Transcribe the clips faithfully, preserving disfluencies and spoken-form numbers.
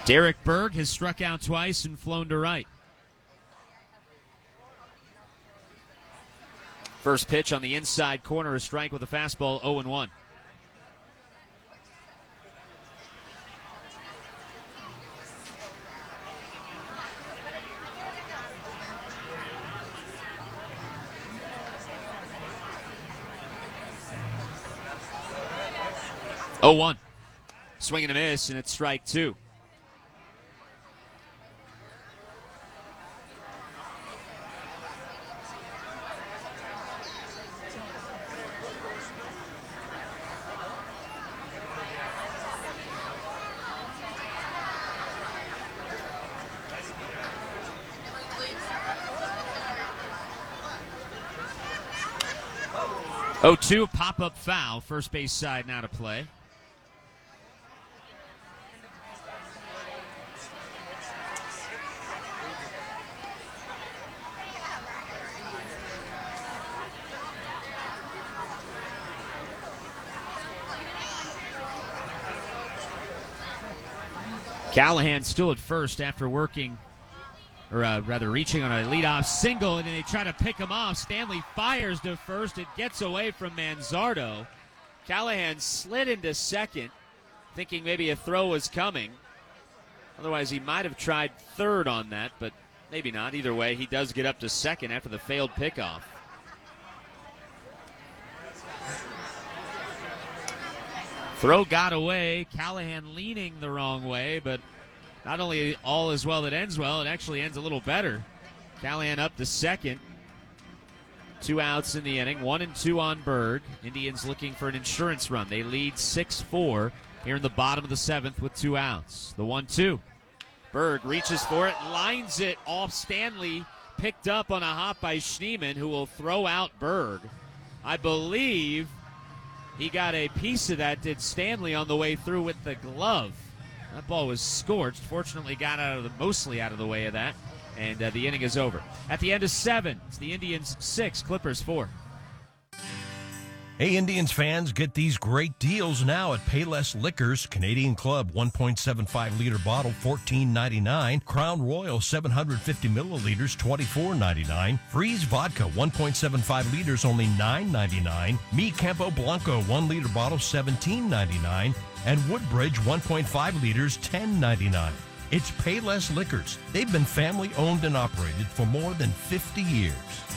Derek Berg has struck out twice and flown to right. First pitch on the inside corner, a strike with a fastball, oh and one. oh one. Swing and a miss, and it's strike two. oh two, pop-up foul, first base side now to play. Callahan still at first after working, or uh, rather reaching on a leadoff single, and then they try to pick him off. Stanley fires to first. It gets away from Manzardo. Callahan slid into second, thinking maybe a throw was coming. Otherwise, he might have tried third on that, but maybe not. Either way, he does get up to second after the failed pickoff. Throw got away. Callahan leaning the wrong way, but not only all is well that ends well, it actually ends a little better. Callahan up to second. Two outs in the inning, one and two on Berg. Indians looking for an insurance run. They lead six four here in the bottom of the seventh with two outs. The one two. Berg reaches for it, lines it off Stanley, picked up on a hop by Schneemann, who will throw out Berg. I believe he got a piece of that, did Stanley, on the way through with the glove. That ball was scorched. Fortunately, got out of the mostly out of the way of that, and uh, the inning is over. At the end of seven, it's the Indians six, Clippers four. Hey, Indians fans, get these great deals now at Payless Liquors. Canadian Club one point seven five liter bottle, fourteen ninety-nine. Crown Royal seven hundred fifty milliliters, twenty-four ninety-nine. Freeze Vodka one point seven five liters, only nine ninety-nine. Mi Campo Blanco one liter bottle, seventeen ninety-nine. And Woodbridge one point five liters, ten ninety-nine. It's Payless Liquors. They've been family owned and operated for more than fifty years.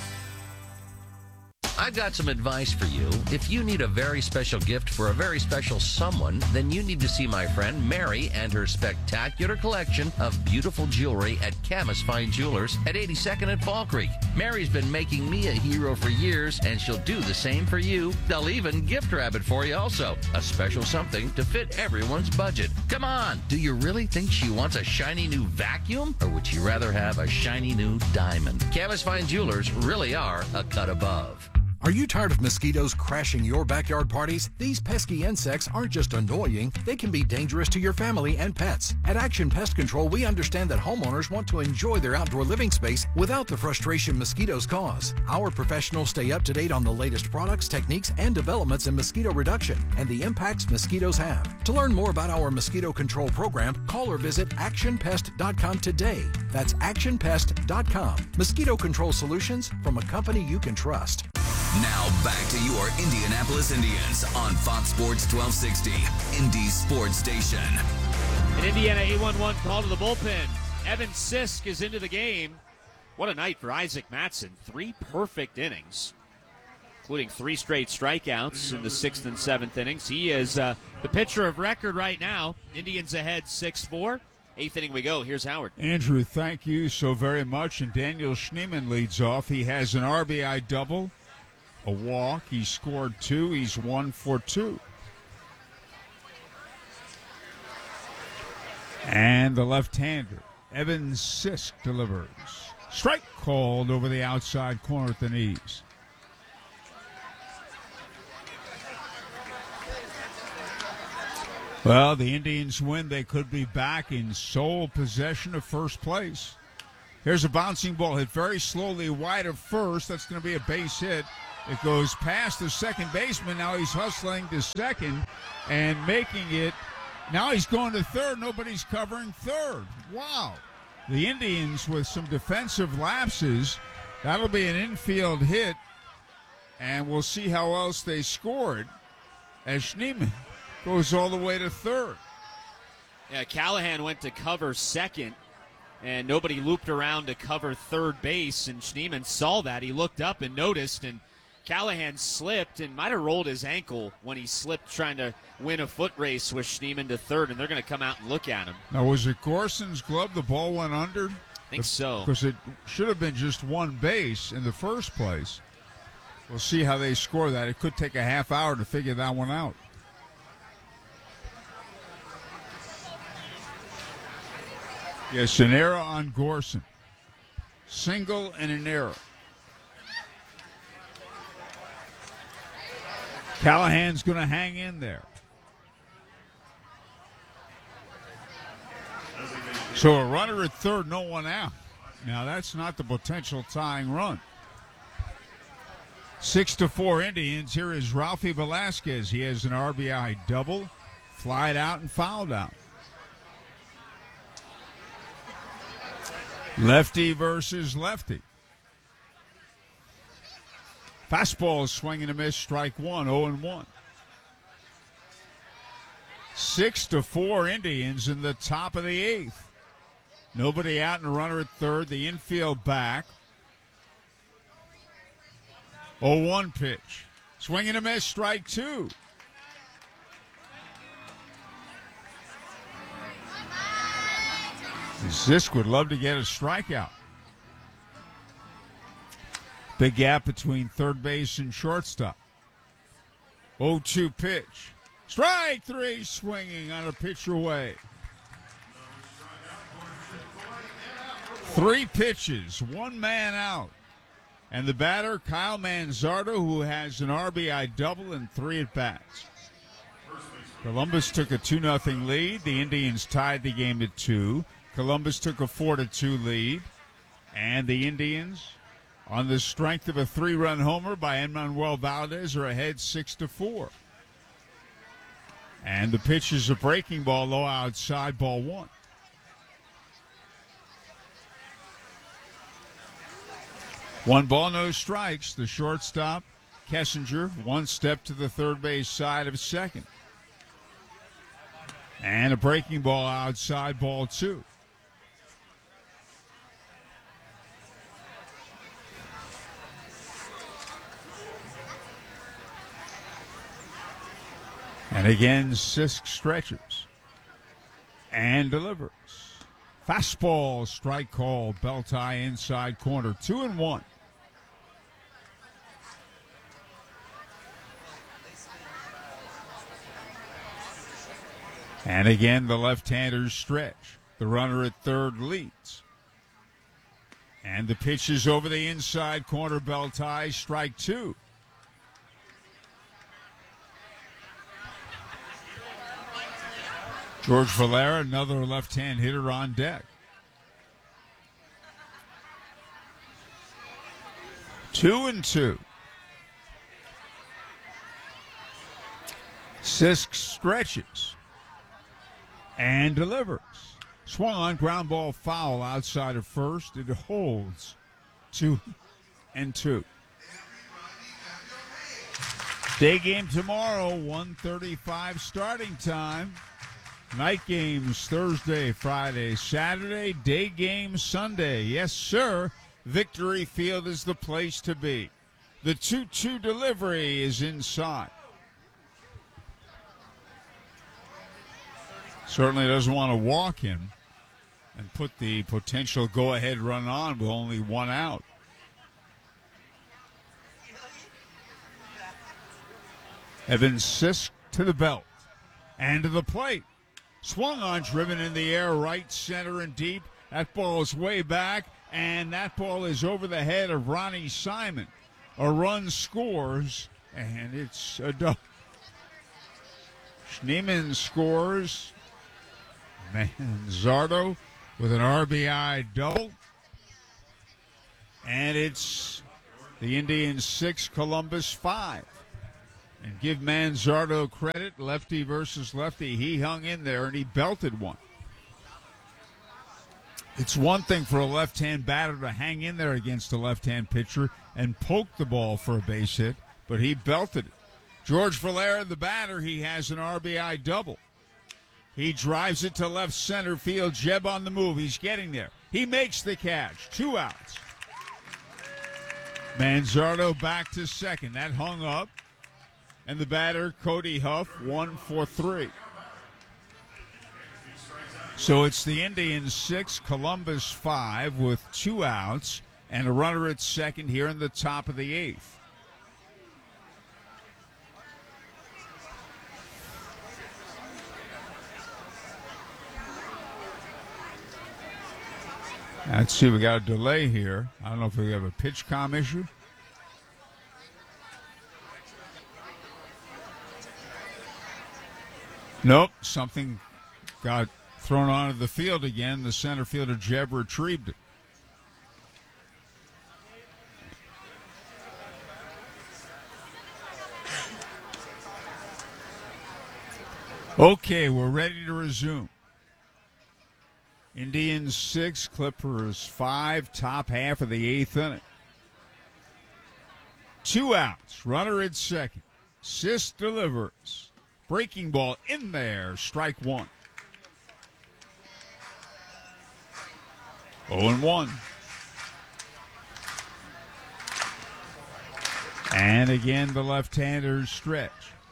I've got some advice for you. If you need a very special gift for a very special someone, then you need to see my friend Mary and her spectacular collection of beautiful jewelry at Camus Fine Jewelers at eighty-second and Fall Creek. Mary's been making me a hero for years, and she'll do the same for you. They'll even gift wrap it for you also. A special something to fit everyone's budget. Come on, do you really think she wants a shiny new vacuum? Or would she rather have a shiny new diamond? Camus Fine Jewelers really are a cut above. Are you tired of mosquitoes crashing your backyard parties? These pesky insects aren't just annoying, they can be dangerous to your family and pets. At Action Pest Control, we understand that homeowners want to enjoy their outdoor living space without the frustration mosquitoes cause. Our professionals stay up to date on the latest products, techniques, and developments in mosquito reduction and the impacts mosquitoes have. To learn more about our mosquito control program, call or visit action pest dot com today. That's action pest dot com. Mosquito control solutions from a company you can trust. Now back to your Indianapolis Indians on Fox Sports twelve sixty, Indy Sports Station. An Indiana eight one one call to the bullpen. Evan Sisk is into the game. What a night for Isaac Matson. Three perfect innings, including three straight strikeouts in the sixth and seventh innings. He is uh, the pitcher of record right now. Indians ahead six four. Eighth inning we go. Here's Howard. Andrew, thank you so very much. And Daniel Schneemann leads off. He has an R B I double, a walk. He scored two. He's one for two. And the left-hander, Evan Sisk, delivers. Strike called over the outside corner at the knees. Well, the Indians win. They could be back in sole possession of first place. Here's a bouncing ball hit very slowly wide of first. That's going to be a base hit. It goes past the second baseman. Now he's hustling to second and making it Now he's going to third. Nobody's covering third. Wow. The Indians with some defensive lapses. That'll be an infield hit, and we'll see how else they scored as Schneemann goes all the way to third. Yeah, Callahan went to cover second, and nobody looped around to cover third base, and Schneemann saw that. He looked up and noticed, and Callahan slipped and might have rolled his ankle when he slipped trying to win a foot race with Schneemann to third, and they're going to come out and look at him. Now, was it Gorson's glove the ball went under? I think so. Because it should have been just one base in the first place. We'll see how they score that. It could take a half hour to figure that one out. Yes, an error on Gorson. Single and an error. Callahan's going to hang in there. So a runner at third, no one out. Now that's not the potential tying run. Six to four Indians. Here is Ralphie Velasquez. He has an R B I double, flied out and fouled out. Lefty versus lefty. Fastball is swinging a miss, strike one, oh and one. Six to four Indians in the top of the eighth. Nobody out and a runner at third. The infield back. oh one pitch. Swinging a miss, strike two. Zisk would love to get a strikeout. Big gap between third base and shortstop. oh two pitch. Strike three, swinging on a pitch away. Three pitches, one man out. And the batter, Kyle Manzardo, who has an R B I double and three at-bats. Columbus took a two nothing lead. The Indians tied the game at two. Columbus took a four to two lead. And the Indians, on the strength of a three-run homer by Enmanuel Valdez, are ahead six to four. And the pitch is a breaking ball, low outside, ball one. One ball, no strikes. The shortstop, Kessinger, one step to the third base side of second. And a breaking ball outside, ball two. And again, Sisk stretches and delivers. Fastball, strike call, belt high inside corner, two and one. And again, the left-handers stretch. The runner at third leads. And the pitch is over the inside corner, belt high, strike two. George Valera, another left-hand hitter on deck. Two and two. Sisk stretches and delivers. Swung on, ground ball foul outside of first. It holds two and two. Day game tomorrow, one thirty-five starting time. Night games Thursday, Friday, Saturday, day games Sunday. Yes, sir. Victory Field is the place to be. The two two delivery is inside. Certainly doesn't want to walk him and put the potential go-ahead run on with only one out. Evan Sisk to the belt and to the plate. Swung on, driven in the air, right, center, and deep. That ball is way back, and that ball is over the head of Ronnie Simon. A run scores, and it's a double. Schneemann scores. Manzardo with an R B I double. And it's the Indians six, Columbus five. And give Manzardo credit, lefty versus lefty. He hung in there and he belted one. It's one thing for a left-hand batter to hang in there against a left-hand pitcher and poke the ball for a base hit, but he belted it. George Valera, the batter, he has an R B I double. He drives it to left center field. Jeb on the move. He's getting there. He makes the catch. Two outs. Manzardo back to second. That hung up. And the batter, Cody Huff, one for three. So it's the Indians six, Columbus five with two outs and a runner at second here in the top of the eighth. Let's see, we got a delay here. I don't know if we have a pitch comm issue. Nope, something got thrown onto the field again. The center fielder, Jeb, retrieved it. Okay, we're ready to resume. Indians six, Clippers five, top half of the eighth inning. Two outs, runner at second. Sis delivers. Breaking ball in there, strike one. oh and one. And again, the left-handers stretch.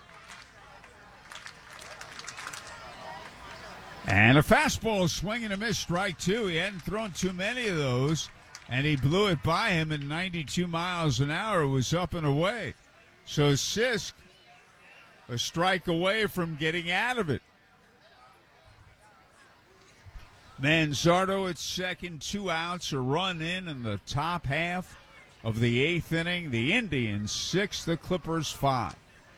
And a fastball swing and a miss, strike two. He hadn't thrown too many of those, and he blew it by him at ninety-two miles an hour. It was up and away. So Sisk, a strike away from getting out of it. Manzardo at second, two outs, a run in in the top half of the eighth inning. The Indians six, the Clippers five.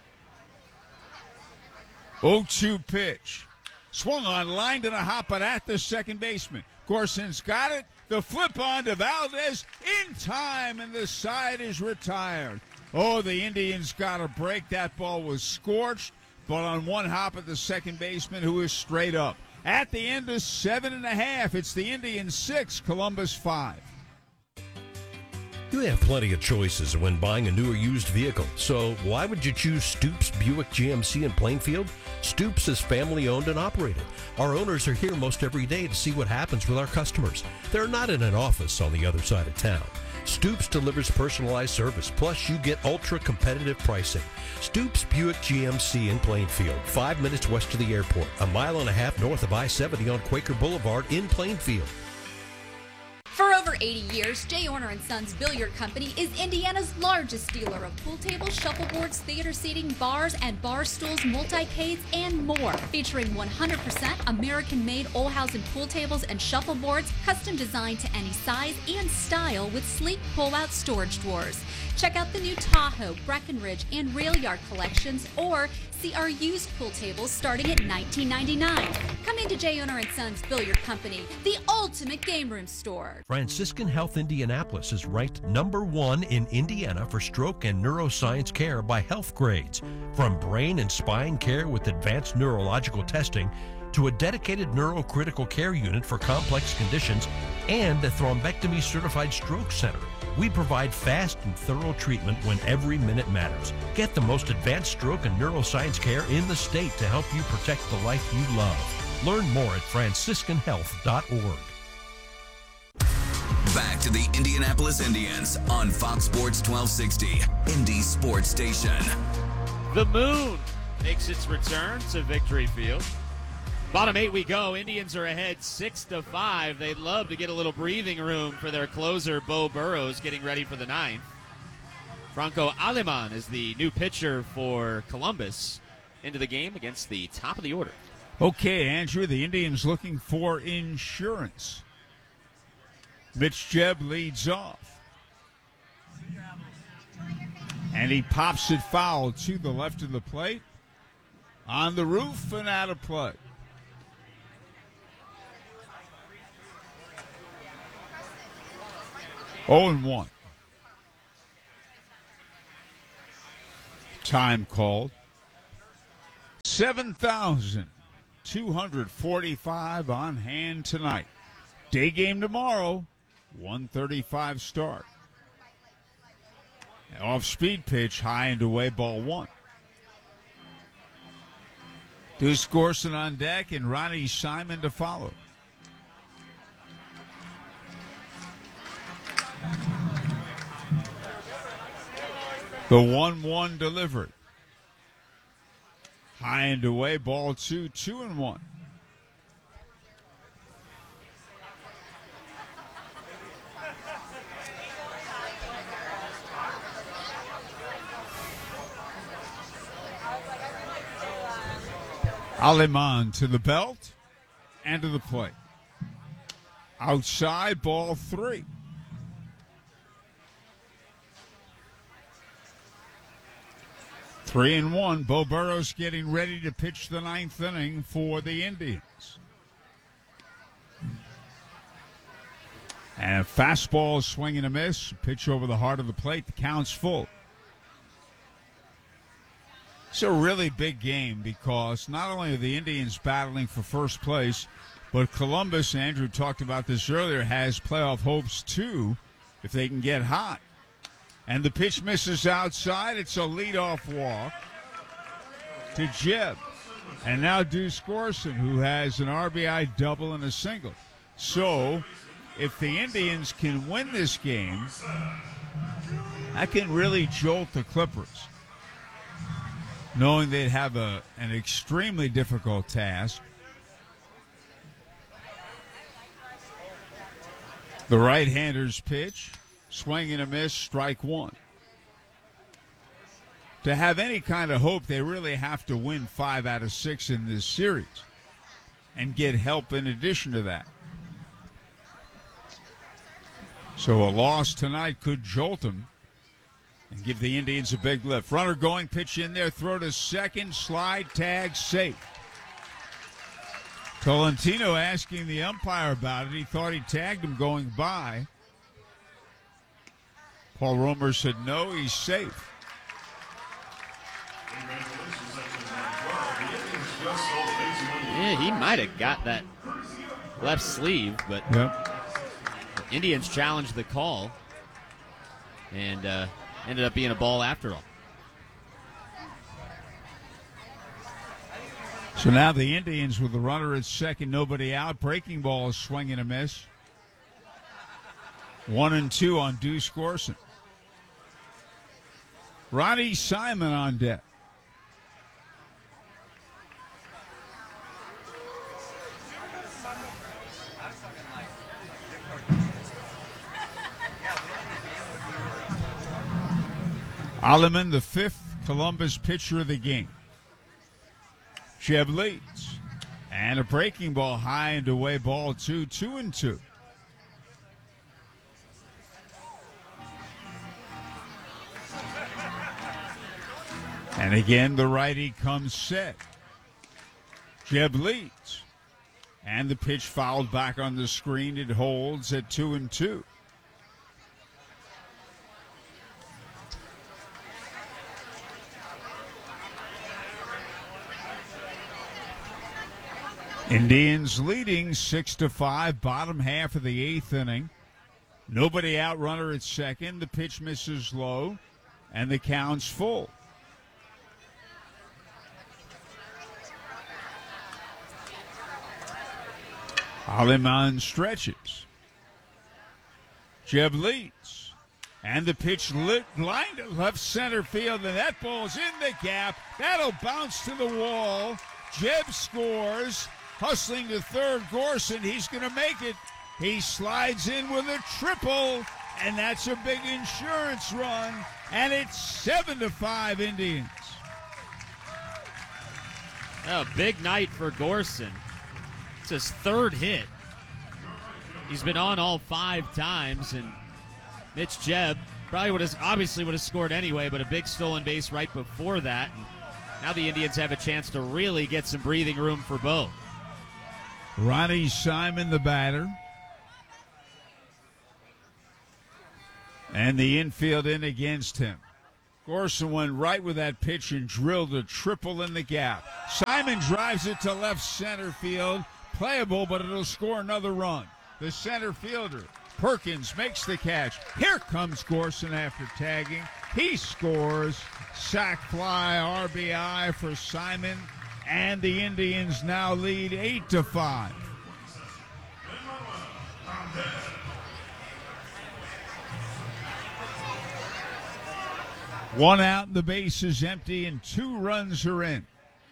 oh two pitch. Swung on, lined and a hop, but at the second baseman. Gorson's got it. The flip on to Valdez in time, and the side is retired. Oh, the Indians got a break. That ball was scorched, but on one hop at the second baseman, who is straight up. At the end of seven and a half, it's the Indians six, Columbus five. You have plenty of choices when buying a new or used vehicle, so why would you choose Stoops Buick G M C in Plainfield? Stoops is family owned and operated. Our owners are here most every day to see what happens with our customers. They're not in an office on the other side of town. Stoops delivers personalized service, plus you get ultra competitive pricing. Stoops Buick G M C in Plainfield, five minutes west of the airport, a mile and a half north of I seventy on Quaker Boulevard in Plainfield. For over eighty years, J. Orner and Sons Billiard Company is Indiana's largest dealer of pool tables, shuffleboards, theater seating, bars, and bar stools, multi-cades, and more. Featuring one hundred percent American-made Olhausen pool tables and shuffleboards, custom designed to any size and style with sleek pull-out storage drawers. Check out the new Tahoe, Breckenridge, and Rail Yard collections, or see our used pool tables starting at nineteen ninety-nine dollars. Come into J. Orner and Sons Billiard Company, the ultimate game room store. Franciscan Health Indianapolis is ranked number one in Indiana for stroke and neuroscience care by Health Grades. From brain and spine care with advanced neurological testing to a dedicated neurocritical care unit for complex conditions and a thrombectomy certified stroke center. We provide fast and thorough treatment when every minute matters. Get the most advanced stroke and neuroscience care in the state to help you protect the life you love. Learn more at franciscan health dot org. Back to the Indianapolis Indians on Fox Sports twelve sixty, Indy Sports Station. The Moon makes its return to Victory Field. Bottom eight we go. Indians are ahead six to five. They'd love to get a little breathing room for their closer, Bo Burrows, getting ready for the ninth. Franco Aleman is the new pitcher for Columbus into the game against the top of the order. Okay, Andrew, the Indians looking for insurance. Mitch Jeb leads off. And he pops it foul to the left of the plate. On the roof and out of play. oh and one. Time called. seven thousand two hundred forty-five on hand tonight. Day game tomorrow, one thirty-five start. Off-speed pitch, high and away, ball one. Deuce Gorson on deck and Ronnie Simon to follow. The one one delivered. High and away, ball two, two and one. Aleman to the belt and to the plate. Outside, ball three. Three and one. Bo Burrows getting ready to pitch the ninth inning for the Indians. And fastball swing and a miss. Pitch over the heart of the plate. The count's full. It's a really big game because not only are the Indians battling for first place, but Columbus, Andrew talked about this earlier, has playoff hopes too if they can get hot. And the pitch misses outside. It's a leadoff walk to Jeb. And now Deuce Gorson, who has an R B I double and a single. So if the Indians can win this game, that can really jolt the Clippers, knowing they'd have a, an extremely difficult task. The right-hander's pitch, swing and a miss, strike one. To have any kind of hope, they really have to win five out of six in this series and get help in addition to that. So a loss tonight could jolt them and give the Indians a big lift. Runner going, pitch in there, throw to second, slide, tag, safe. Tolentino asking the umpire about it. He thought he tagged him going by. Paul Romer said no, he's safe. Yeah, he might have got that left sleeve, but yep. The Indians challenged the call and uh, ended up being a ball after all. So now the Indians with the runner at second, nobody out. Breaking ball is swing and a miss. One and two on Deuce Gorson. Ronnie Simon on deck. Aleman, the fifth Columbus pitcher of the game. Jeb leads. And a breaking ball high and away, ball two, two and two. And again, the righty comes set. Jeb leads. And the pitch fouled back on the screen. It holds at two and two. Indians leading six to five, bottom half of the eighth inning. Nobody out, runner at second. The pitch misses low, and the count's full. Aleman stretches. Jeb leads. And the pitch lit, lined to left center field, and that ball's in the gap. That'll bounce to the wall. Jeb scores. Hustling to third, Gorson. He's going to make it. He slides in with a triple, and that's a big insurance run. And it's seven to five Indians. A big night for Gorson. It's his third hit. He's been on all five times, and Mitch Jeb probably would have, obviously would have scored anyway, but a big stolen base right before that. And now the Indians have a chance to really get some breathing room for Bo. Ronnie Simon, the batter. And the infield in against him. Gorson went right with that pitch and drilled a triple in the gap. Simon drives it to left center field. Playable, but it'll score another run. The center fielder, Perkins, makes the catch. Here comes Gorson after tagging. He scores. Sac fly, R B I for Simon. And the Indians now lead eight to five. One out, the base is empty, and two runs are in.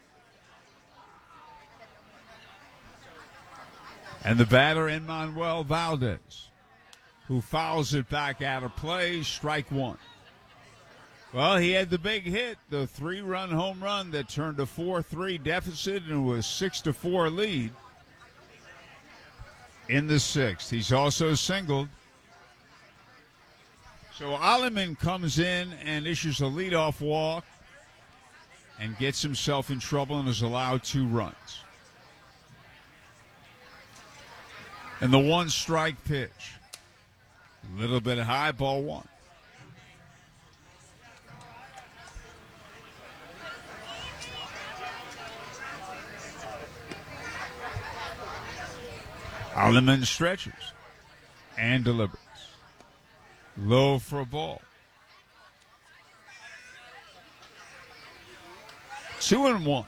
And the batter, Emmanuel Valdez, who fouls it back out of play, strike one. Well, he had the big hit, the three-run home run that turned a four three deficit and was six to four lead in the sixth. He's also singled. So Alleman comes in and issues a leadoff walk and gets himself in trouble and is allowed two runs. And the one strike pitch. A little bit high, ball one. Alleman stretches and delivers. Low for a ball. Two and one.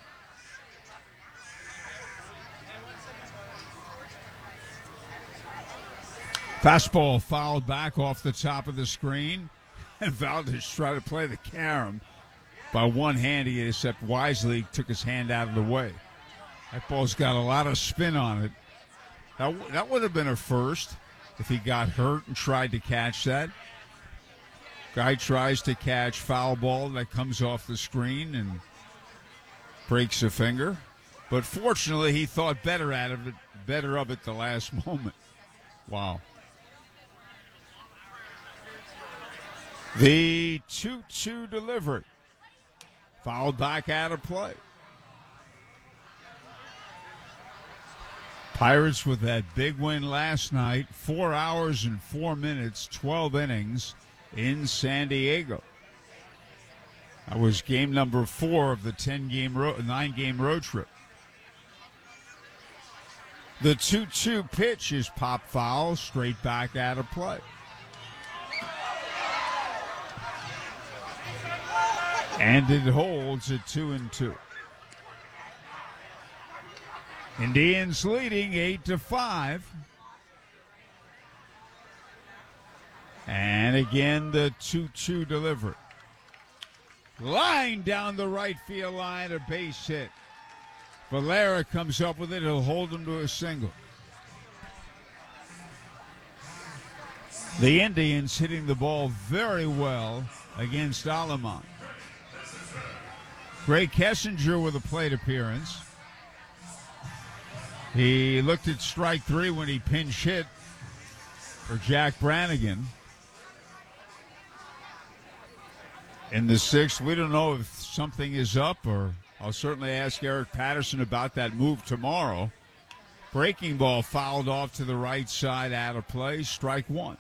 Fastball fouled back off the top of the screen. And Valdez tried to play the carom. By one hand, he except wisely took his hand out of the way. That ball's got a lot of spin on it. That, that would have been a first if he got hurt and tried to catch that. Guy tries to catch foul ball that comes off the screen and breaks a finger. But fortunately, he thought better out of it, better of it the last moment. Wow. The two two delivery. Fouled back out of play. Pirates with that big win last night, four hours and four minutes, twelve innings in San Diego. That was game number four of the ten-game, ro- nine-game road trip. The two two pitch is pop foul, straight back out of play. And it holds at two and two. Indians leading eight to five. And again, the two two delivery. Line down the right field line, a base hit. Valera comes up with it. He'll hold him to a single. The Indians hitting the ball very well against Alleman. Gray Kessinger with a plate appearance. He looked at strike three when he pinch hit for Jack Brannigan. In the sixth, we don't know if something is up, or I'll certainly ask Eric Patterson about that move tomorrow. Breaking ball fouled off to the right side, out of play, strike one.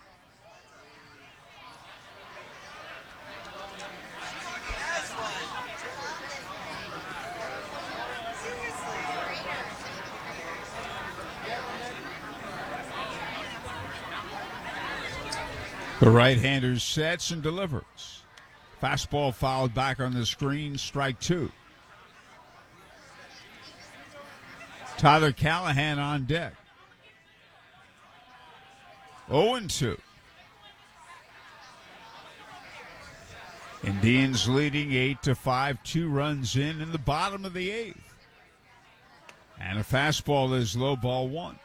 The right-hander sets and delivers. Fastball fouled back on the screen, strike two. Tyler Callahan on deck. oh and two. Indians leading eight to five, two runs in in the bottom of the eighth. And a fastball is low, ball one.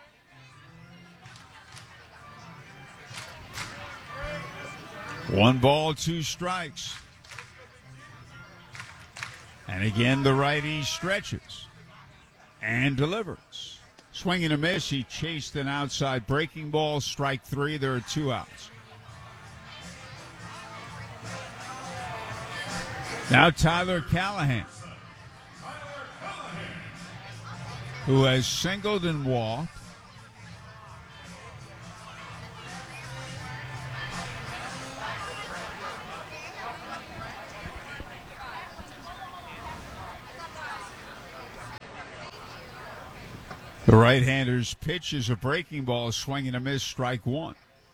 One ball, two strikes. And again, the righty stretches and delivers. Swing and a miss. He chased an outside breaking ball. Strike three. There are two outs. Now Tyler Callahan, who has singled and walked. The right-hander's pitch is a breaking ball, swing and a miss, strike one.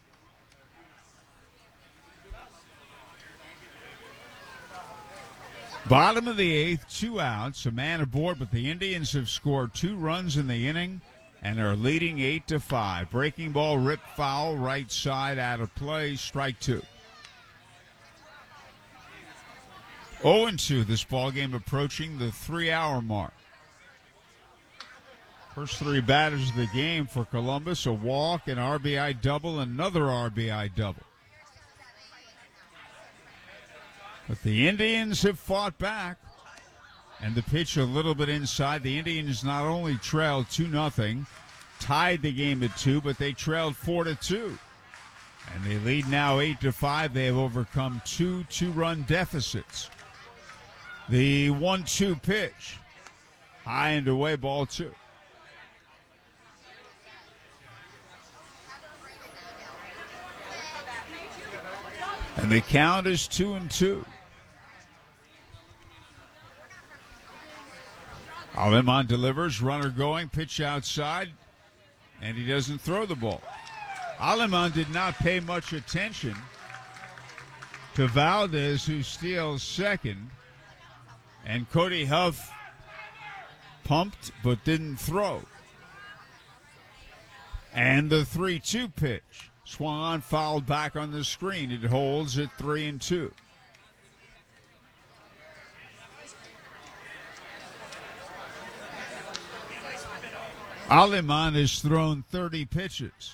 Bottom of the eighth, two outs, a man aboard, but the Indians have scored two runs in the inning and are leading eight to five. Breaking ball, ripped foul, right side, out of play, strike two. oh and two, this ballgame approaching the three-hour mark. First three batters of the game for Columbus, a walk, an R B I double, another R B I double. But the Indians have fought back, and the pitch a little bit inside. The Indians not only trailed two nothing, tied the game at two, but they trailed four to two. And they lead now eight to five. They have overcome two two-run deficits. The one two pitch, high and away, ball two. And the count is two and two. Aleman delivers, runner going, pitch outside, and he doesn't throw the ball. Aleman did not pay much attention to Valdez, who steals second, and Cody Huff pumped but didn't throw. And the three two pitch, swung on, fouled back on the screen. It holds at three and two. Aleman has thrown thirty pitches.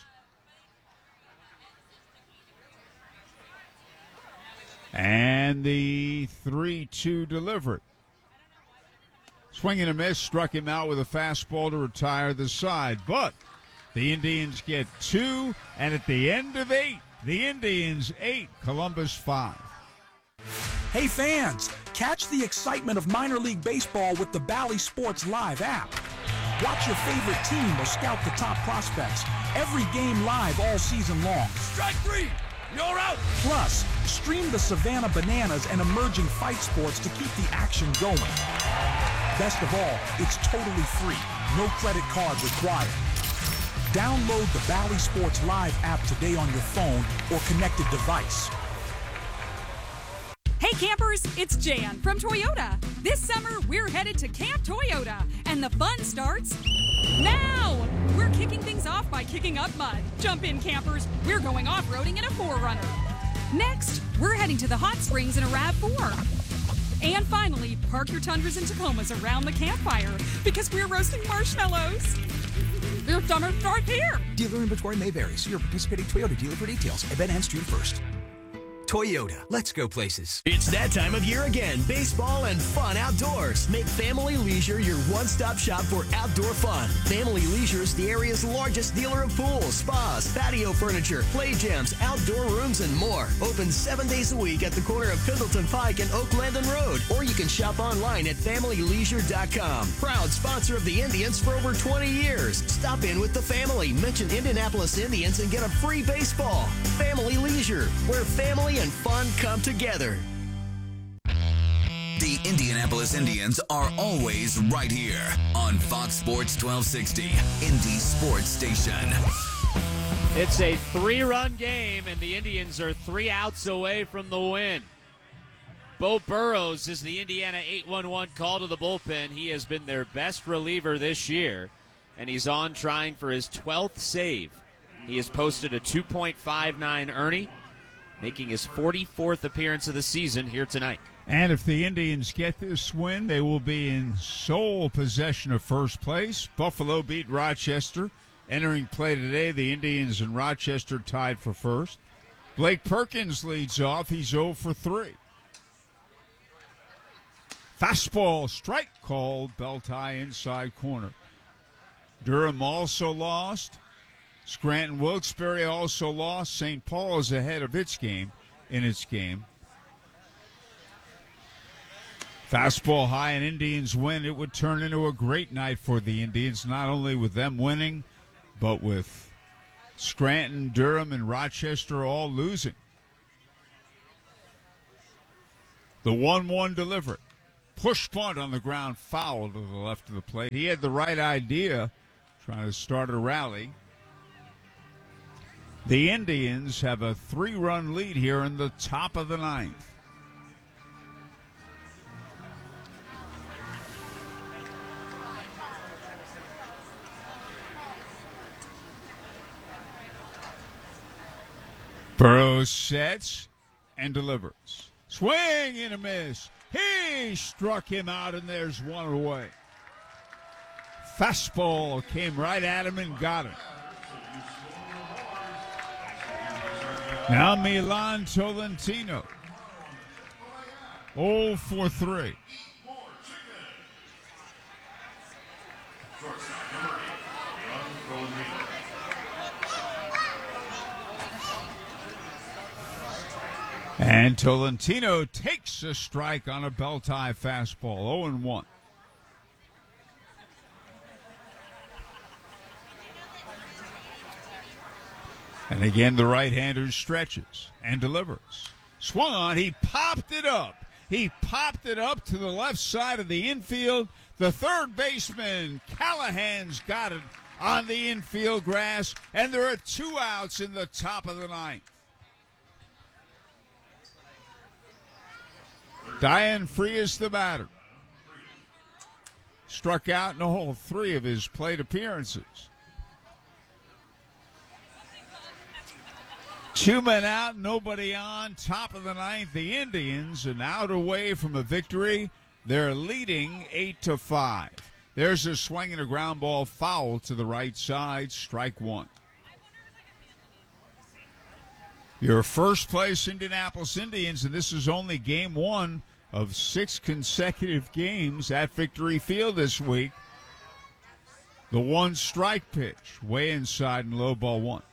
And the three two delivery. Swing and a miss, struck him out with a fastball to retire the side. But the Indians get two, and at the end of eight, the Indians eight, Columbus five. Hey fans, catch the excitement of minor league baseball with the Bally Sports Live app. Watch your favorite team or scout the top prospects. Every game live all season long. Strike three, you're out. Plus, stream the Savannah Bananas and emerging fight sports to keep the action going. Best of all, it's totally free. No credit card required. Download the Bally Sports Live app today on your phone or connected device. Hey campers, it's Jan from Toyota. This summer, we're headed to Camp Toyota, and the fun starts now. We're kicking things off by kicking up mud. Jump in, campers. We're going off-roading in a four runner. Next, we're heading to the hot springs in a RAV four. And finally, park your Tundras and Tacomas around the campfire because we're roasting marshmallows. Your summer starts here. Dealer inventory may vary. See your participating Toyota dealer for details. Event ends June first. Toyota, let's go places. It's that time of year again. Baseball and fun outdoors. Make Family Leisure your one-stop shop for outdoor fun. Family Leisure is the area's largest dealer of pools, spas, patio furniture, play gyms, outdoor rooms, and more. Open seven days a week at the corner of Pendleton Pike and Oak Landon Road. Or you can shop online at family leisure dot com. Proud sponsor of the Indians for over twenty years. Stop in with the family. Mention Indianapolis Indians and get a free baseball. Family Leisure, where family and fun come together. The Indianapolis Indians are always right here on Fox Sports twelve sixty, Indy Sports Station. It's a three-run game, and the Indians are three outs away from the win. Bo Burrows is the Indiana eight one one call to the bullpen. He has been their best reliever this year, and he's on trying for his twelfth save. He has posted a two point five nine earnings, making his forty-fourth appearance of the season here tonight. And if the Indians get this win, they will be in sole possession of first place. Buffalo beat Rochester. Entering play today, the Indians and Rochester tied for first. Blake Perkins leads off. He's zero for three. Fastball strike called, belt high inside corner. Durham also lost. Scranton Wilkes-Barre also lost. Saint Paul is ahead of its game in its game. Fastball high, and Indians win. It would turn into a great night for the Indians, not only with them winning, but with Scranton, Durham, and Rochester all losing. The one one delivery. Push punt on the ground, foul to the left of the plate. He had the right idea, trying to start a rally. The Indians have a three-run lead here in the top of the ninth. Burrow sets and delivers. Swing and a miss. He struck him out, and there's one away. Fastball came right at him and got him. Now Milan Tolentino. oh for three. And Tolentino takes a strike on a belt-high fastball. oh and one. And again, the right-hander stretches and delivers. Swung on, he popped it up. He popped it up to the left side of the infield. The third baseman, Callahan's got it on the infield grass, and there are two outs in the top of the ninth. Diane Frias, the batter, struck out in all three of his plate appearances. Two men out, nobody on. Top of the ninth, the Indians an out away from a victory. They're leading eight to five. There's a swing and a ground ball foul to the right side. Strike one. Your first place Indianapolis Indians, and this is only game one of six consecutive games at Victory Field this week. The one strike pitch, way inside and low ball one.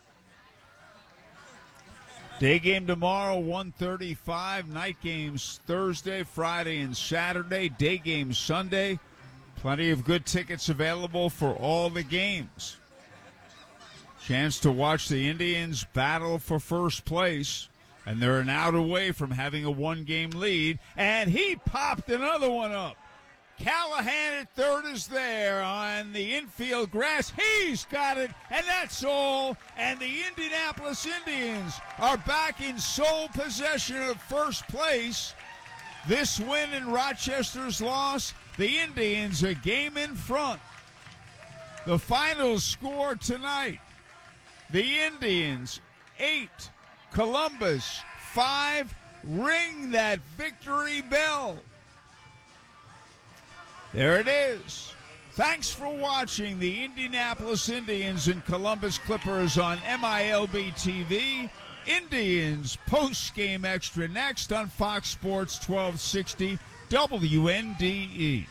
Day game tomorrow, one thirty-five. Night games Thursday, Friday, and Saturday. Day game Sunday. Plenty of good tickets available for all the games. Chance to watch the Indians battle for first place. And they're an out away from having a one-game lead. And he popped another one up. Callahan at third is there on the infield grass. He's got it, and that's all. And the Indianapolis Indians are back in sole possession of first place. This win and Rochester's loss, the Indians a game in front. The final score tonight, the Indians eight, Columbus five. Ring that victory bell. There it is. Thanks for watching the Indianapolis Indians and Columbus Clippers on M I L B T V. Indians post-game extra next on Fox Sports twelve sixty W N D E.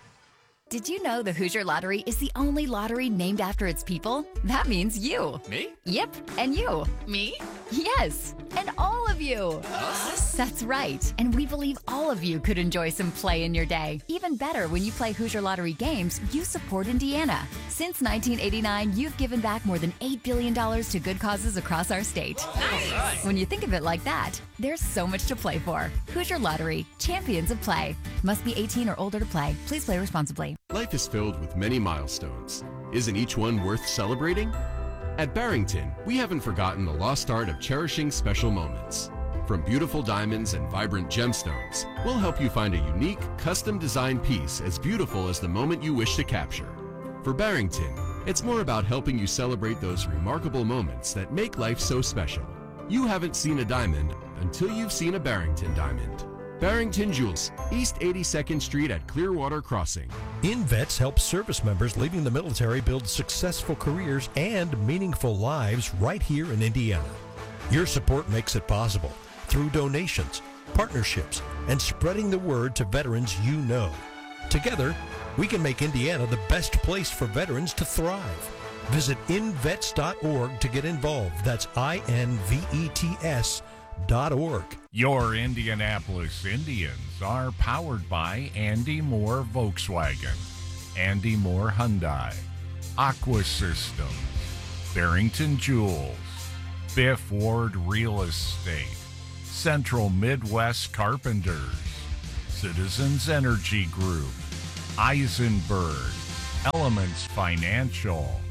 Did you know the Hoosier Lottery is the only lottery named after its people? That means you. Me? Yep, and you. Me? Yes, and all of you. Us? That's right, and we believe all of you could enjoy some play in your day. Even better, when you play Hoosier Lottery games, you support Indiana. Since nineteen eighty-nine, you've given back more than eight billion dollars to good causes across our state. Nice. When you think of it like that, there's so much to play for. Hoosier Lottery, champions of play. Must be eighteen or older to play. Please play responsibly. Life is filled with many milestones. Isn't each one worth celebrating? At Barrington, we haven't forgotten the lost art of cherishing special moments. From beautiful diamonds and vibrant gemstones, we'll help you find a unique, custom-designed piece as beautiful as the moment you wish to capture. For Barrington, it's more about helping you celebrate those remarkable moments that make life so special. You haven't seen a diamond until you've seen a Barrington diamond. Barrington Jewels, East eighty-second Street at Clearwater Crossing. InVets helps service members leaving the military build successful careers and meaningful lives right here in Indiana. Your support makes it possible through donations, partnerships, and spreading the word to veterans you know. Together, we can make Indiana the best place for veterans to thrive. Visit invets dot org to get involved. That's I N V E T S dot org. Your Indianapolis Indians are powered by Andy Moore Volkswagen, Andy Moore Hyundai, Aqua Systems, Barrington Jewels, Biff Ward Real Estate, Central Midwest Carpenters, Citizens Energy Group, Eisenberg, Elements Financial,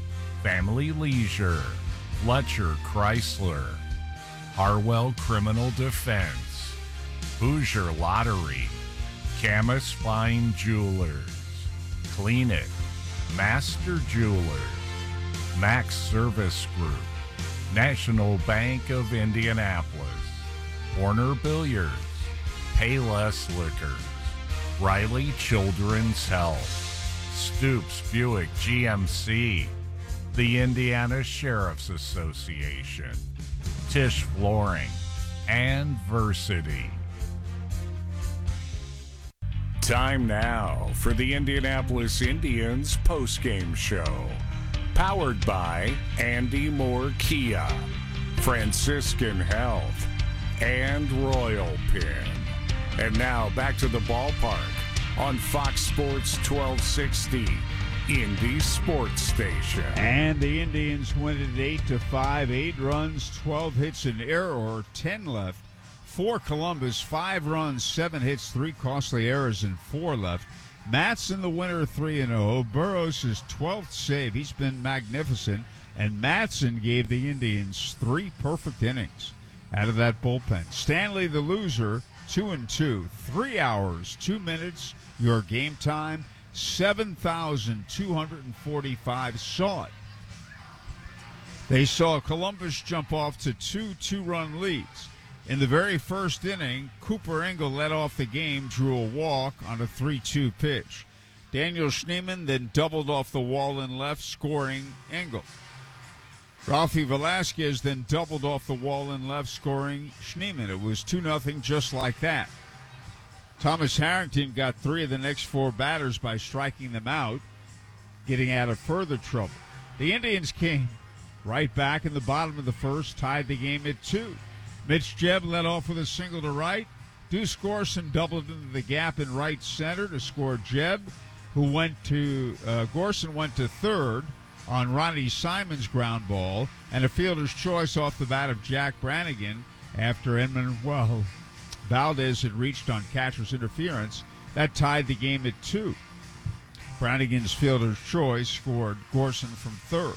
Family Leisure, Fletcher Chrysler, Harwell Criminal Defense, Hoosier Lottery, Camus Fine Jewelers, Clean It, Master Jewelers, Max Service Group, National Bank of Indianapolis, Warner Billiards, Payless Liquors, Riley Children's Health, Stoops Buick G M C, the Indiana Sheriff's Association, Tisch Flooring, and Versity. Time now for the Indianapolis Indians postgame show. Powered by Andy Moore Kia, Franciscan Health, and Royal Pin. And now back to the ballpark on Fox Sports twelve sixty, Indy Sports Station. And the Indians win it eight to five, eight runs, twelve hits, an error, ten left. For Columbus, five runs, seven hits, three costly errors, and four left. Matson the winner, three and oh. Burroughs his twelfth save. He's been magnificent. And Matson gave the Indians three perfect innings out of that bullpen. Stanley the loser, two and two. Three hours, two minutes, your game time. seven thousand two hundred forty-five saw it. They saw Columbus jump off to two two-run leads. In the very first inning, Cooper Engel led off the game, drew a walk on a three two pitch. Daniel Schneemann then doubled off the wall in left, scoring Engel. Ralphie Velasquez then doubled off the wall in left, scoring Schneemann. It was two nothing just like that. Thomas Harrington got three of the next four batters by striking them out, getting out of further trouble. The Indians came right back in the bottom of the first, tied the game at two. Mitch Jebb led off with a single to right. Deuce Gorson doubled into the gap in right center to score Jebb, who went to uh, Gorson went to third on Ronnie Simon's ground ball, and a fielder's choice off the bat of Jack Brannigan after Enmanuel Valdez had reached on catcher's interference. That tied the game at two. Brannigan's fielder's choice scored Gorson from third.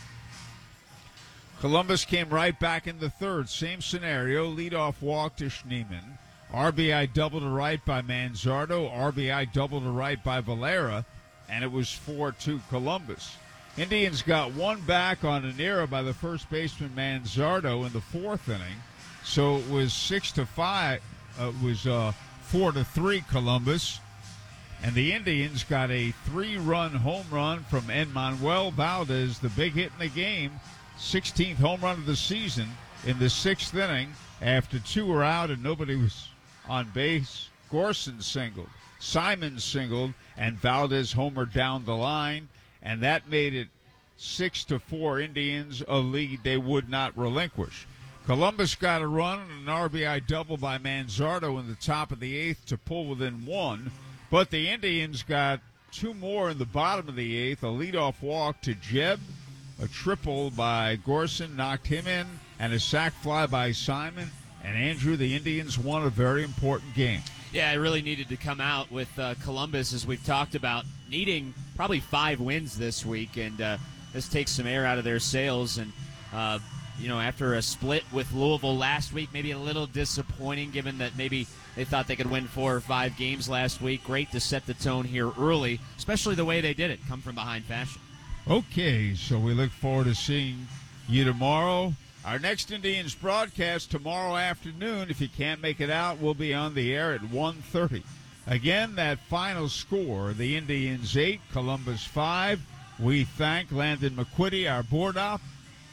Columbus came right back in the third. Same scenario, leadoff walk to Schneemann. R B I double to right by Manzardo. R B I double to right by Valera. And it was four two Columbus. Indians got one back on an error by the first baseman Manzardo in the fourth inning. So it was six to five. Uh, it was uh, four to three Columbus. And the Indians got a three-run home run from Enmanuel Valdez, the big hit in the game. sixteenth home run of the season in the sixth inning. After two were out and nobody was on base, Gorson singled, Simon singled, and Valdez homered down the line, and that made it six to four Indians, a lead they would not relinquish. Columbus got a run and an R B I double by Manzardo in the top of the eighth to pull within one, but the Indians got two more in the bottom of the eighth, a leadoff walk to Jebb, a triple by Gorson knocked him in, and a sac fly by Simon. And, Andrew, the Indians won a very important game. Yeah, it really needed to come out with uh, Columbus, as we've talked about, needing probably five wins this week. And uh, this takes some air out of their sails. And, uh, you know, after a split with Louisville last week, maybe a little disappointing given that maybe they thought they could win four or five games last week. Great to set the tone here early, especially the way they did it, come from behind fashion. Okay, so we look forward to seeing you tomorrow. Our next Indians broadcast tomorrow afternoon. If you can't make it out, we'll be on the air at one thirty. Again, that final score, the Indians eight, Columbus five. We thank Landon McQuitty, our board op.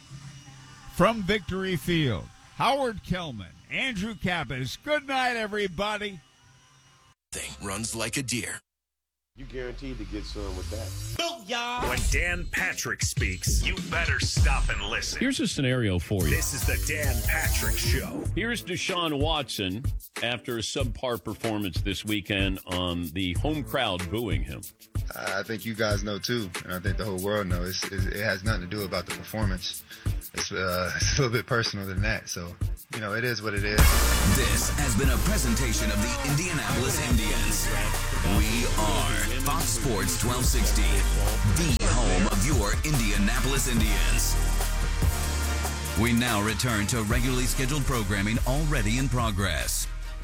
From Victory Field, Howard Kellman, Andrew Kappas. Good night, everybody. Thing runs like a deer. You guaranteed to get some with that. Booyah! When Dan Patrick speaks, you better stop and listen. Here's a scenario for you. This is the Dan Patrick Show. Here's Deshaun Watson after a subpar performance this weekend on the home crowd booing him. I think you guys know, too, and I think the whole world knows. It's, it has nothing to do about the performance. It's, uh, it's a little bit personal than that, so, you know, it is what it is. This has been a presentation of the Indianapolis Indians. We are Fox Sports twelve sixty, the home of your your Indianapolis Indians. We now return to regularly scheduled programming already in progress.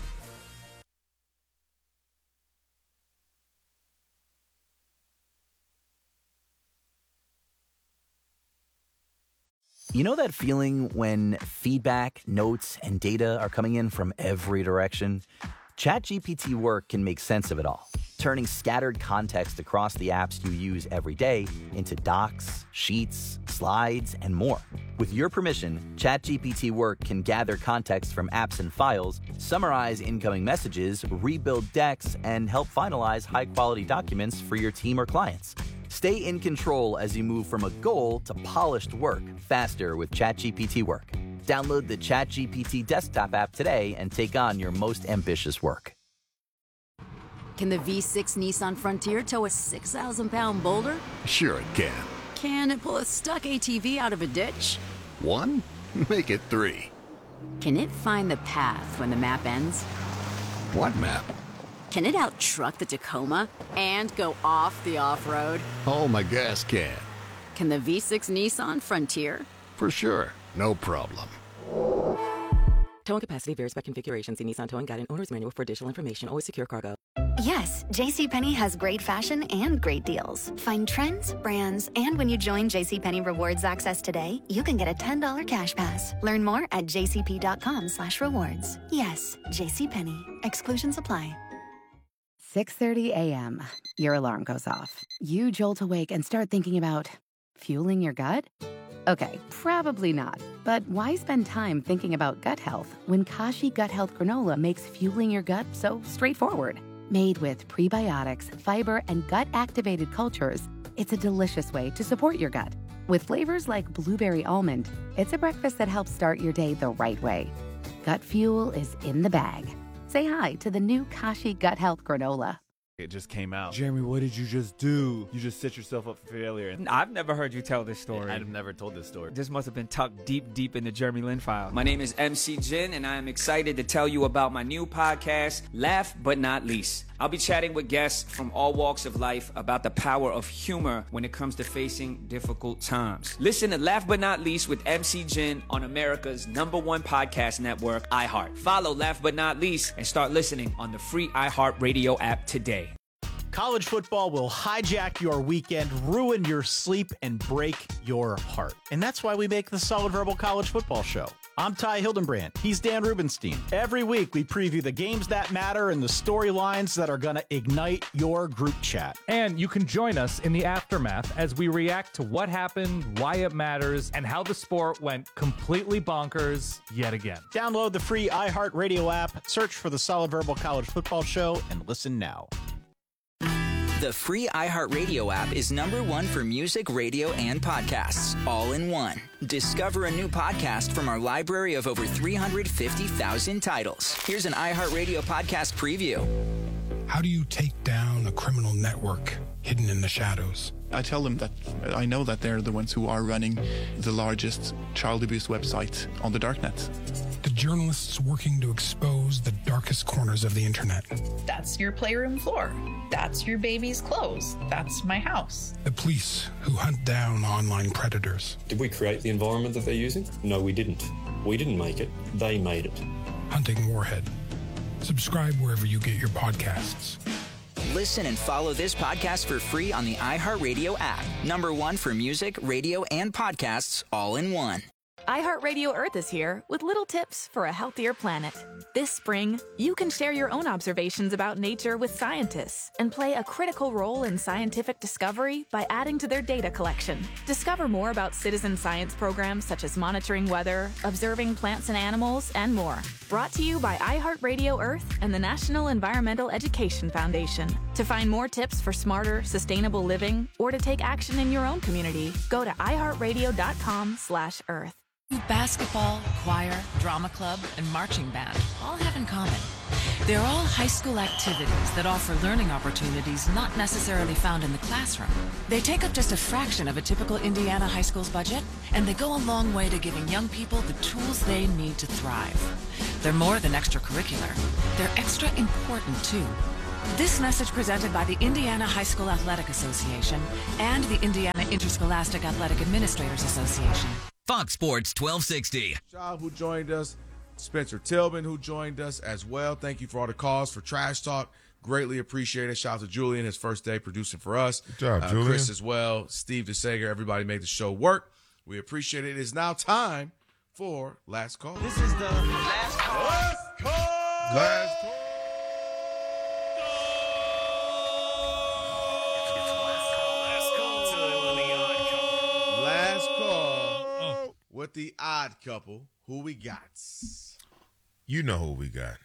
You know that feeling when feedback, notes, and data are coming in from every direction? ChatGPT Work can make sense of it all, turning scattered context across the apps you use every day into docs, sheets, slides, and more. With your permission, ChatGPT Work can gather context from apps and files, summarize incoming messages, rebuild decks, and help finalize high-quality documents for your team or clients. Stay in control as you move from a goal to polished work faster with ChatGPT Work. Download the ChatGPT desktop app today and take on your most ambitious work. Can the V six Nissan Frontier tow a six thousand pound boulder? Sure it can. Can it pull a stuck A T V out of a ditch? One? Make it three. Can it find the path when the map ends? What map? Can it out-truck the Tacoma and go off the off-road? Oh, my gas can. Can the V six Nissan Frontier? For sure. No problem. Towing capacity varies by configuration. See Nissan Towing Guide and Owner's Manual for additional information. Always secure cargo. Yes, JCPenney has great fashion and great deals. Find trends, brands, and when you join JCPenney Rewards Access today, you can get a ten dollars cash pass. Learn more at jcp.com slash rewards. Yes, JCPenney. Exclusions apply. six thirty a.m. Your alarm goes off. You jolt awake and start thinking about fueling your gut? Okay, probably not. But why spend time thinking about gut health when Kashi Gut Health Granola makes fueling your gut so straightforward? Made with prebiotics, fiber, and gut-activated cultures, it's a delicious way to support your gut. With flavors like blueberry almond, it's a breakfast that helps start your day the right way. Gut fuel is in the bag. Say hi to the new Kashi Gut Health Granola. It just came out. Jeremy, what did you just do? You just set yourself up for failure. I've never heard you tell this story. I've never told this story. This must have been tucked deep, deep in the Jeremy Lin file. My name is M C Jin, and I am excited to tell you about my new podcast, Laugh But Not Least. I'll be chatting with guests from all walks of life about the power of humor when it comes to facing difficult times. Listen to Laugh But Not Least with M C Jin on America's number one podcast network, iHeart. Follow Laugh But Not Least and start listening on the free iHeartRadio app today. College football will hijack your weekend, ruin your sleep, and break your heart. And that's why we make the Solid Verbal College Football Show. I'm Ty Hildenbrand. He's Dan Rubenstein. Every week, we preview the games that matter and the storylines that are going to ignite your group chat. And you can join us in the aftermath as we react to what happened, why it matters, and how the sport went completely bonkers yet again. Download the free iHeartRadio app, search for the Solid Verbal College Football Show, and listen now. The free iHeartRadio app is number one for music, radio, and podcasts, all in one. Discover a new podcast from our library of over three hundred fifty thousand titles. Here's an iHeartRadio podcast preview. How do you take down a criminal network hidden in the shadows? I tell them that I know that they're the ones who are running the largest child abuse website on the darknet. The journalists working to expose the darkest corners of the internet. That's your playroom floor. That's your baby's clothes. That's my house. The police who hunt down online predators. Did we create the environment that they're using? No, we didn't. We didn't make it. They made it. Hunting Warhead. Subscribe wherever you get your podcasts. Listen and follow this podcast for free on the iHeartRadio app. Number one for music, radio, and podcasts, all in one. iHeartRadio Earth is here with little tips for a healthier planet. This spring, you can share your own observations about nature with scientists and play a critical role in scientific discovery by adding to their data collection. Discover more about citizen science programs such as monitoring weather, observing plants and animals, and more. Brought to you by iHeartRadio Earth and the National Environmental Education Foundation. To find more tips for smarter, sustainable living or to take action in your own community, go to iHeartRadio.com slash Earth. Basketball, choir, drama club, and marching band all have in common. They're all high school activities that offer learning opportunities not necessarily found in the classroom. They take up just a fraction of a typical Indiana high school's budget, and they go a long way to giving young people the tools they need to thrive. They're more than extracurricular. They're extra important, too. This message presented by the Indiana High School Athletic Association and the Indiana Interscholastic Athletic Administrators Association. Fox Sports twelve sixty. Child who joined us, Spencer Tillman who joined us as well. Thank you for all the calls for Trash Talk. Greatly appreciate it. Shout out to Julian, his first day producing for us. Good job, uh, Julian. Chris as well. Steve DeSager. Everybody made the show work. We appreciate it. It is now time for Last Call. This is the Last Call. Last Call. Last Call. Last Call with the Odd Couple. Who we got? You know who we got.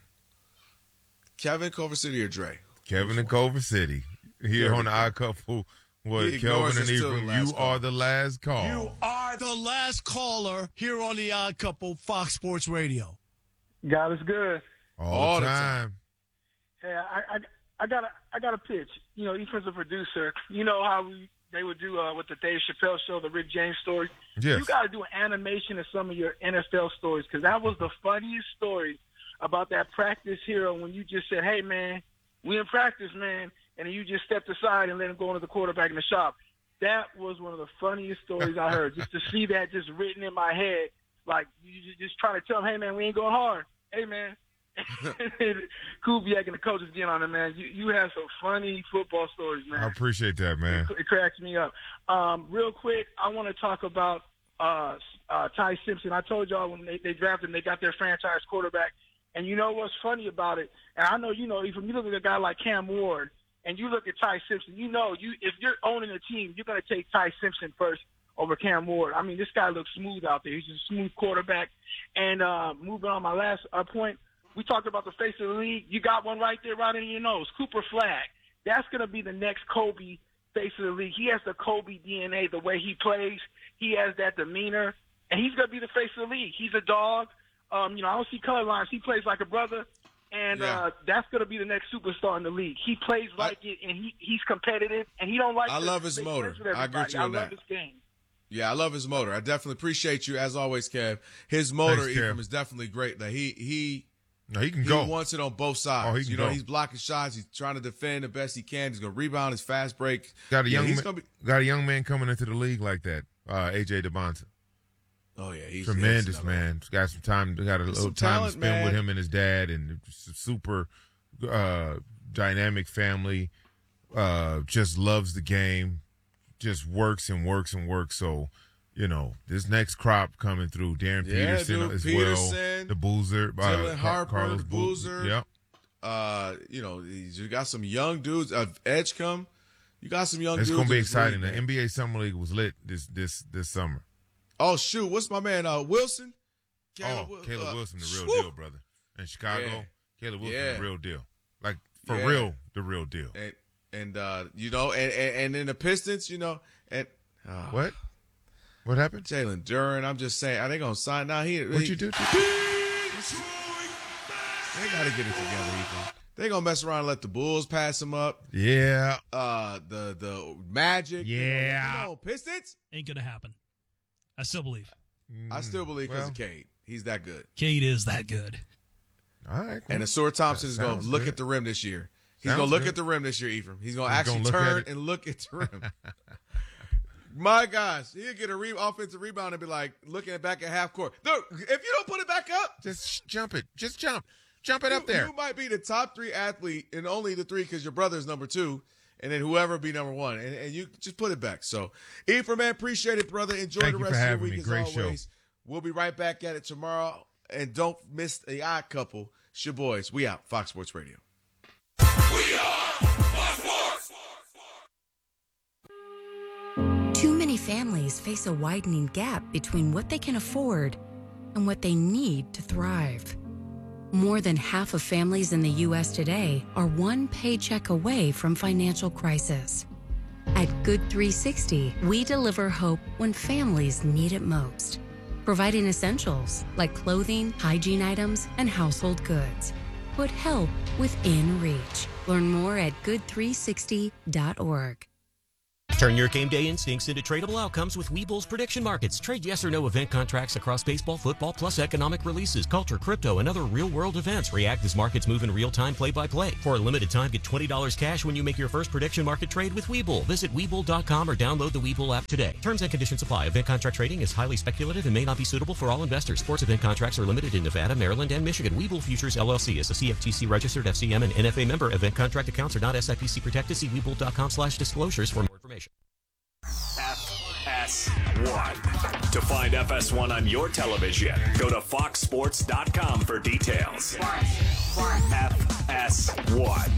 Kevin, Culver City, or Dre? Kevin in Culver City. Here on the Odd Couple. What, Kelvin and Ephraim, you call. are the last call. You are the last caller here on the Odd Couple, Fox Sports Radio. God is good. All, All the the time. Hey, I, I, I got a, I got a pitch. You know, Ephraim's a producer. You know how we, they would do uh, with the Dave Chappelle show, the Rick James story? Yes. You got to do an animation of some of your N F L stories, because that was the funniest story about that practice hero when you just said, hey, man, we in practice, man, and then you just stepped aside and let him go into the quarterback in the shop. That was one of the funniest stories I heard, just to see that just written in my head, like you just trying to tell him, hey, man, we ain't going hard. Hey, man. Kubiak and the coaches getting on it, man. You you have some funny football stories, man. I appreciate that, man. It, it cracks me up. Um, real quick, I want to talk about uh, uh, Ty Simpson. I told y'all when they, they drafted him, they got their franchise quarterback. And you know what's funny about it? And I know you know, if you look at a guy like Cam Ward and you look at Ty Simpson, you know, you if you're owning a team, you're going to take Ty Simpson first over Cam Ward. I mean, this guy looks smooth out there. He's a smooth quarterback. And uh, moving on, my last uh, point, we talked about the face of the league. You got one right there, right in your nose. Cooper Flagg. That's going to be the next Kobe face of the league. He has the Kobe D N A, the way he plays. He has that demeanor. And he's going to be the face of the league. He's a dog. Um, you know, I don't see color lines. He plays like a brother. And Yeah. uh, that's going to be the next superstar in the league. He plays like it, and he, he's competitive, and he don't like I to love his make motor. friends with I agree with you everybody. on I love that. his game. Yeah, I love his motor. I definitely appreciate you, as always, Kev. His motor, Thanks, Kev. Ephraim, is definitely great. That he he No, he can he go. wants it on both sides. Oh, he can you know, go. he's blocking shots. He's trying to defend the best he can. He's going to rebound his fast break. Got a Yeah, young he's man, gonna be. got a young man coming into the league like that. Uh, A J DeBonta. Oh yeah, he's Tremendous, he's another one. man. Got some time. Got a There's little some time talent, to spend man. with him and his dad, and just a super uh, dynamic family. Uh, just loves the game. Just works and works and works. So, you know, this next crop coming through, Darren Yeah, Peterson dude, as Peterson, well. The Boozer, uh, Dylan Car- Harper, Carlos the Boo- Boozer. Yep. Uh, you know, you got some young dudes. Uh, Edgecombe. You got some young It's dudes. gonna be in this exciting. league, The man. N B A Summer League was lit this this this summer. Oh shoot, what's my man? Uh, Wilson. Oh, Wil- Caleb uh, Wilson, the real whew. deal, brother. In Chicago, Yeah. Caleb Wilson, Yeah. the real deal. Like, for Yeah. real, the real deal. And and uh, you know, and, and and in the Pistons, you know, and uh, What? What happened? Jalen Duren. I'm just saying, are they gonna sign now? He What'd he- you do? They gotta get it together, Ethan. They gonna mess around and let the Bulls pass him up. Yeah. Uh, the the Magic. you know, Yeah. You know, Pistons. Ain't going to happen. I still believe. I still believe because well. of Cade. He's that good. Cade is that good. All right. And Asur Thompson That is going sounds to look good. at the rim this year. He's Sounds going to look good. at the rim this year, Ephraim. He's going to He's actually gonna look at turn it. and look at the rim. My gosh, he'll get a re- offensive rebound and be like looking at back at half court. Dude, if you don't put it back up, Just jump it. Just jump. Jump it up you, there. you might be the top three athlete and only the three because your brother's number two, and then whoever be number one, and, and you just put it back. So, Ephraim, man, appreciate it, brother. Enjoy Thank the you for rest of your having week me. as Great show. always. We'll be right back at it tomorrow, and don't miss the Odd Couple. It's your boys. We out. Fox Sports Radio. Too many families face a widening gap between what they can afford and what they need to thrive. More than half of families in the U S today are one paycheck away from financial crisis. At Good three sixty, we deliver hope when families need it most, providing essentials like clothing, hygiene items, and household goods. Put help within reach. Learn more at good three sixty dot org. Turn your game day instincts into tradable outcomes with Webull's prediction markets. Trade yes or no event contracts across baseball, football, plus economic releases, culture, crypto, and other real-world events. React as markets move in real time, play-by-play. For a limited time, get twenty dollars cash when you make your first prediction market trade with Webull. Visit Webull dot com or download the Webull app today. Terms and conditions apply. Event contract trading is highly speculative and may not be suitable for all investors. Sports event contracts are limited in Nevada, Maryland, and Michigan. Webull Futures, L L C is a C F T C-registered F C M and N F A member. Event contract accounts are not S I P C protected. See Webull dot com slash disclosures for more information. F S one. To find F S one on your television, go to fox sports dot com for details. F S one.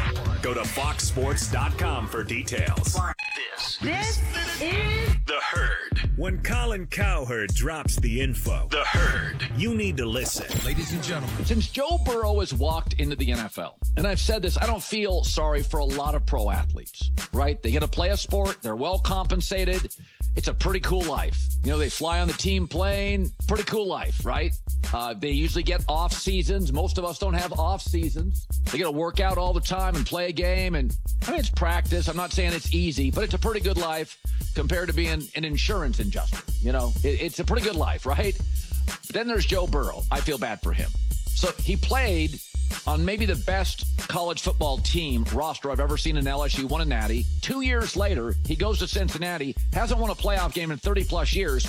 Go to fox sports dot com for details. This, this is The Herd. When Colin Cowherd drops the info, The Herd, you need to listen. Ladies and gentlemen, since Joe Burrow has walked into the N F L, and I've said this, I don't feel sorry for a lot of pro athletes, right? They get to play a sport. They're well compensated. It's a pretty cool life. You know, they fly on the team plane. Pretty cool life, right? Uh, they usually get off seasons. Most of us don't have off seasons. They get to work out all the time and play a game. And I mean, it's practice. I'm not saying it's easy, but it's a pretty good life compared to being an insurance adjuster. You know, it, it's a pretty good life, right? But then there's Joe Burrow. I feel bad for him. So he played on maybe the best college football team roster I've ever seen in L S U, won a natty. Two years later, he goes to Cincinnati, hasn't won a playoff game in thirty plus years,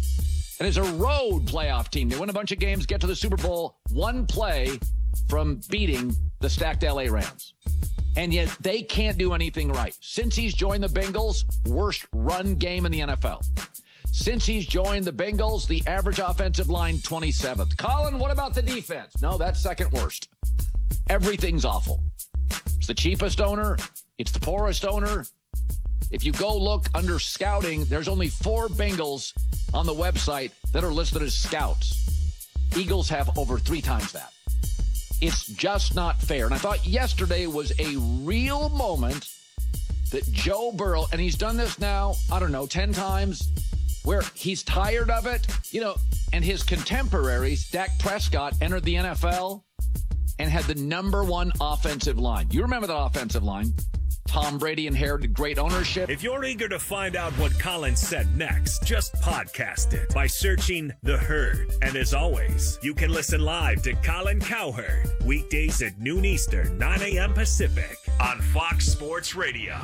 and is a road playoff team. They win a bunch of games, get to the Super Bowl, one play from beating the stacked L A Rams. And yet they can't do anything right. Since he's joined the Bengals, worst run game in the N F L. Since he's joined the Bengals, the average offensive line, twenty-seventh. Colin, what about the defense? No, that's second worst. Everything's awful. It's the cheapest owner. It's the poorest owner. If you go look under scouting, there's only four Bengals on the website that are listed as scouts. Eagles have over three times that. It's just not fair. And I thought yesterday was a real moment that Joe Burrow, and he's done this now, I don't know, ten times, where he's tired of it, you know, and his contemporaries, Dak Prescott, entered the N F L and had the number one offensive line. You remember that offensive line? Tom Brady inherited great ownership. If you're eager to find out what Colin said next, just podcast it by searching The Herd. And as always, you can listen live to Colin Cowherd weekdays at noon Eastern, nine a.m. Pacific on Fox Sports Radio.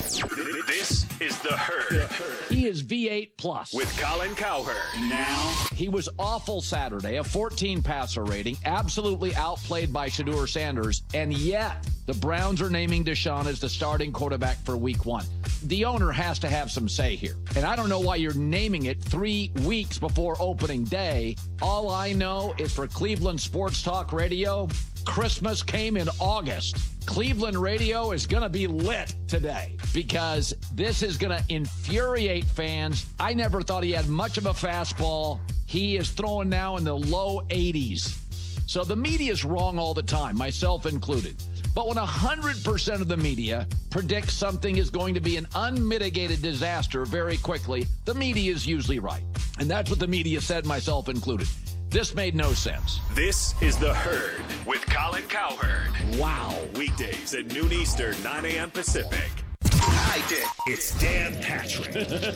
This is The Herd. He is V eight plus. With Colin Cowherd. Now. He was awful Saturday, a fourteen passer rating, absolutely outplayed by Shedeur Sanders, and yet the Browns are naming Deshaun as the starting quarterback for week one. The owner has to have some say here. And I don't know why you're naming it three weeks before opening day. All I know is for Cleveland Sports Talk Radio, Christmas came in August. Cleveland radio is going to be lit today because this is going to infuriate fans. I never thought he had much of a fastball. He is throwing now in the low eighties. So the media is wrong all the time, myself included. But when one hundred percent of the media predicts something is going to be an unmitigated disaster very quickly, the media is usually right. And that's what the media said, myself included. This made no sense. This is The Herd with Colin Cowherd. Wow. Weekdays at noon Eastern, nine a.m. Pacific. Hi, Dick. It's Dan Patrick.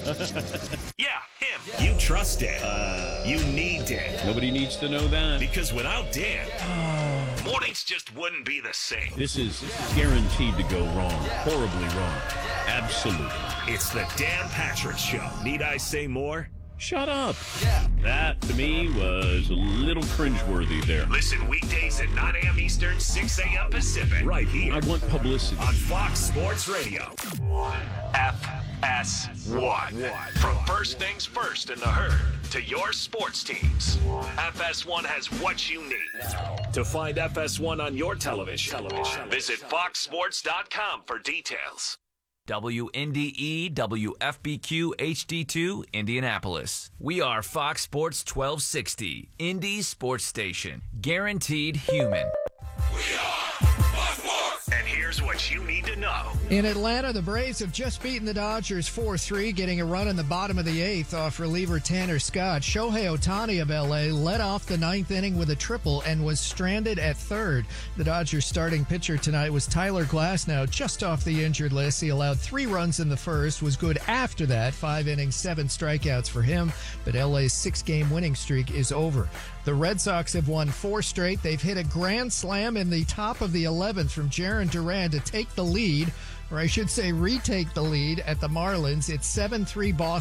Yeah, him. Yeah. You trust Dan. Uh, you need Dan. Nobody needs to know that. Because without Dan, mornings just wouldn't be the same. This is guaranteed to go wrong. Horribly wrong. Absolutely. It's the Dan Patrick Show. Need I say more? Shut up. Yeah. That, to me, was a little cringeworthy there. Listen weekdays at nine a.m. Eastern, six a.m. Pacific. Right here. I want publicity. On Fox Sports Radio. F S one. From first things first in The Herd to your sports teams. F S one has what you need. To find F S one on your television, television. visit fox sports dot com for details. W N D E W F B Q H D two, Indianapolis. We are Fox Sports twelve sixty, Indy's sports station. Guaranteed human. We are Fox Sports. And here here's what you need to know. In Atlanta, the Braves have just beaten the Dodgers four three, getting a run in the bottom of the eighth off reliever Tanner Scott. Shohei Ohtani of L A led off the ninth inning with a triple and was stranded at third. The Dodgers starting pitcher tonight was Tyler Glasnow, just off the injured list. He allowed three runs in the first, was good after that. Five innings, seven strikeouts for him, but L A's six-game winning streak is over. The Red Sox have won four straight. They've hit a grand slam in the top of the eleventh from Jarren Duran to take the lead, or I should say retake the lead at the Marlins. It's seven three Boston.